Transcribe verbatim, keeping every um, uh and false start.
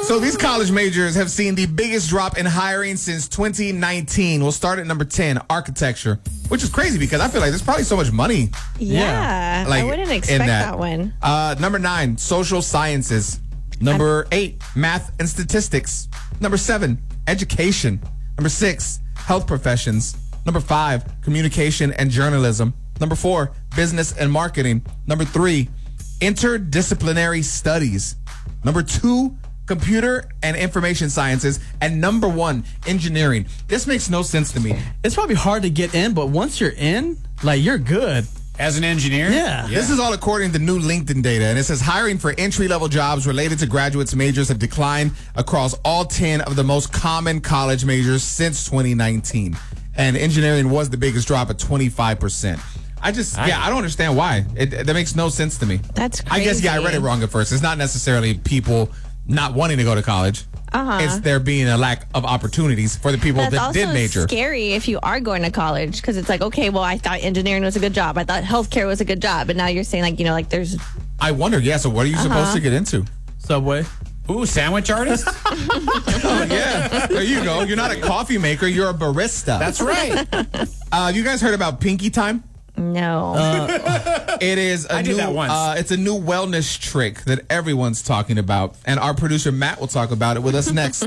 So these college majors have seen the biggest drop in hiring since twenty nineteen. We'll start at number ten, architecture, which is crazy because I feel like there's probably so much money. Yeah, like, I wouldn't in expect that. that one. Uh, number nine, social sciences. Number eight, math and statistics. Number seven, education. Number six, health professions. Number five, communication and journalism. Number four, business and marketing. Number three, interdisciplinary studies. Number two, computer and information sciences. And number one, engineering. This makes no sense to me. It's probably hard to get in, but once you're in, like, you're good. As an engineer? Yeah. This is all according to new LinkedIn data, and it says hiring for entry-level jobs related to graduates majors have declined across all ten of the most common college majors since twenty nineteen. And engineering was the biggest drop at twenty-five percent. I just, yeah, I don't understand why. It, that makes no sense to me. That's crazy. I guess, yeah, I read it wrong at first. It's not necessarily people not wanting to go to college. Uh-huh. It's there being a lack of opportunities for the people That's that also did major. scary if you are going to college because it's like, okay, well, I thought engineering was a good job. I thought healthcare was a good job. But now you're saying, like, you know, like there's... I wonder, yeah, so what are you Uh-huh. supposed to get into? Subway. Ooh, sandwich artist? Oh, yeah. There you go. You're not a coffee maker. You're a barista. That's right. Uh, you guys heard about Pinky Time? No. It is a I new, did that once. Uh, it's a new wellness trick that everyone's talking about. And our producer, Matt, will talk about it with us next.